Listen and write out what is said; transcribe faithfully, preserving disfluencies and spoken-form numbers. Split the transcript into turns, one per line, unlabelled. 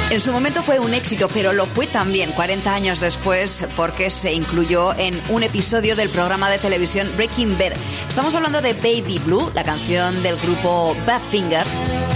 En su momento fue un éxito, pero lo fue también cuarenta años después porque se incluyó en un episodio del programa de televisión Breaking Bad. Estamos hablando de Baby Blue, la canción del grupo Badfinger,